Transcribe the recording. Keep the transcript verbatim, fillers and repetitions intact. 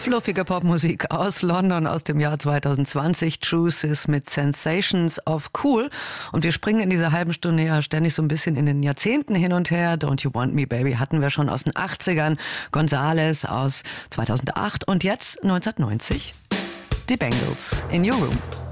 Fluffige Popmusik aus London aus dem Jahr zwanzig zwanzig. Truth ist mit Sensations of Cool. Und wir springen in dieser halben Stunde ja ständig so ein bisschen in den Jahrzehnten hin und her. Don't You Want Me Baby hatten wir schon aus den achtzigern. Gonzales aus zweitausendacht und jetzt neunzehnhundertneunzig. Die Bangles in Your Room.